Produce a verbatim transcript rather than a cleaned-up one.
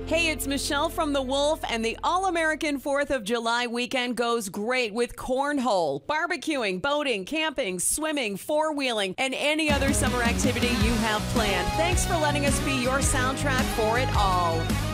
Hey, it's Michelle from The Wolf, and the All-American fourth of July weekend goes great with cornhole, barbecuing, boating, camping, swimming, four-wheeling, and any other summer activity you have planned. Thanks for letting us be your soundtrack for it all.